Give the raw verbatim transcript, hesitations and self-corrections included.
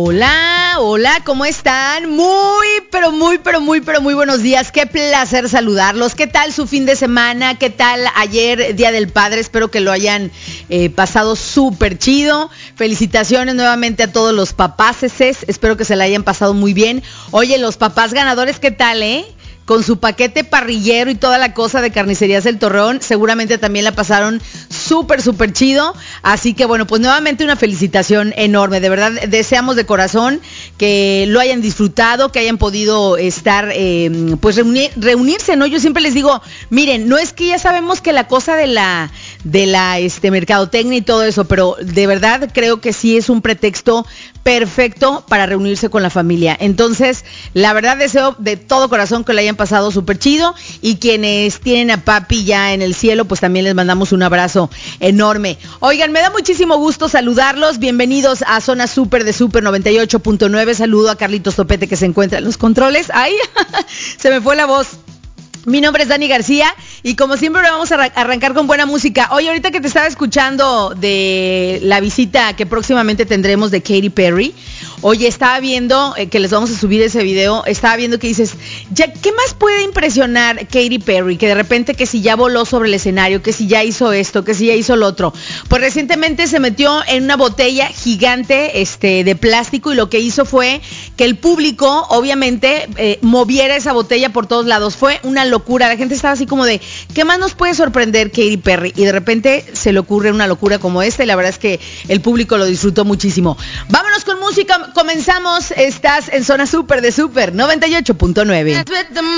Hola, hola, ¿cómo están? Muy, pero muy, pero muy, pero muy buenos días. Qué placer saludarlos. ¿Qué tal su fin de semana? ¿Qué tal ayer, Día del Padre? Espero que lo hayan eh, pasado súper chido. Felicitaciones nuevamente a todos los papás. Espero que se la hayan pasado muy bien. Oye, los papás ganadores, ¿qué tal, eh? Con su paquete parrillero y toda la cosa de Carnicerías El Torreón, seguramente también la pasaron súper, súper chido. Así que bueno, pues nuevamente una felicitación enorme. De verdad, deseamos de corazón que lo hayan disfrutado, que hayan podido estar, eh, pues reunir, reunirse, ¿no? Yo siempre les digo, miren, no es que ya sabemos que la cosa de la, de la este, mercadotecnia y todo eso, pero de verdad creo que sí es un pretexto perfecto para reunirse con la familia. Entonces, la verdad deseo de todo corazón que le hayan pasado súper chido, y quienes tienen a papi ya en el cielo, pues también les mandamos un abrazo enorme. Oigan, me da muchísimo gusto saludarlos. Bienvenidos a Zona Super de Super noventa y ocho punto nueve. Saludo a Carlitos Topete, que se encuentra en los controles. ¡Ay! Se me fue la voz. Mi nombre es Dani García y como siempre vamos a arrancar con buena música. Oye, ahorita que te estaba escuchando de la visita que próximamente tendremos de Katy Perry, oye, estaba viendo, eh, que les vamos a subir ese video, estaba viendo que dices, ya, ¿qué más puede impresionar Katy Perry? Que de repente que si ya voló sobre el escenario, que si ya hizo esto, que si ya hizo lo otro. Pues recientemente se metió en una botella gigante este, de plástico, y lo que hizo fue que el público, obviamente, eh, moviera esa botella por todos lados. Fue una locura, la gente estaba así como de, ¿qué más nos puede sorprender Katy Perry? Y de repente se le ocurre una locura como esta, y la verdad es que el público lo disfrutó muchísimo. Vámonos con música, comenzamos. Estás en Zona Super de Super noventa y ocho punto nueve.